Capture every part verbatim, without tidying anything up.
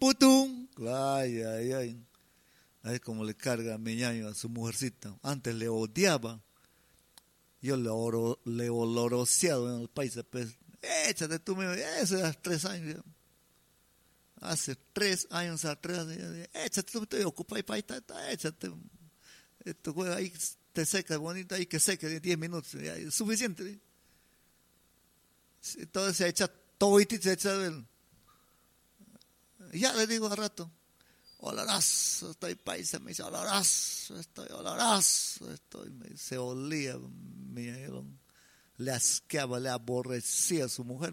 putum. Ay, ay, ay. Ahí como le carga a mi ñaño a su mujercita. Antes le odiaba. Yo le, oro, le oloroseado en el país. Pues, échate tú, mismo. Eso hace tres años. Hace tres años atrás. Échate tú, estoy ocupado. Échate. Esto juega ahí, te seca bonito, ahí que seque en diez minutos. Ya, es suficiente. Entonces se echa todo y se echa de él. Ya le digo al rato. Oloroso, estoy paisa, me dice, oloroso, estoy oloroso, estoy, me dice, se olía, mi, le asqueaba, le aborrecía a su mujer.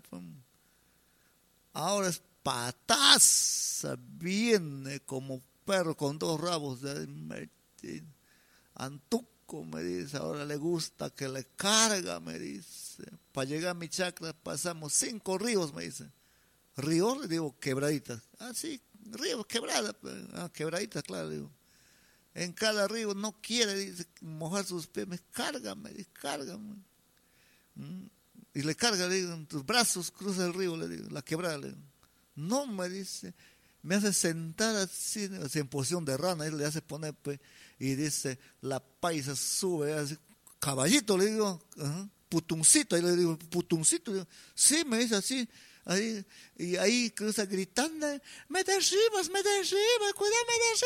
Ahora es pataza, viene como perro con dos rabos, de, antuco, me dice, ahora le gusta que le carga, me dice, para llegar a mi chacra pasamos cinco ríos, me dice, ríos, le digo, quebraditas, ah, sí, río, quebrada, ah, quebradita, claro, digo. En cada río no quiere, dice, mojar sus pies, me carga, me dice, cárgame. ¿Mm? Y le carga, le digo, en tus brazos cruza el río, le digo, la quebrada, le digo. No, me dice, me hace sentar así, así en posición de rana, y le hace poner, pues, y dice, la paisa sube, así, caballito, le digo, uh-huh, putuncito, y le digo, putuncito, le digo, sí, me dice así. Ahí, y ahí cruza gritando, me derribas, me derribas, cuídame de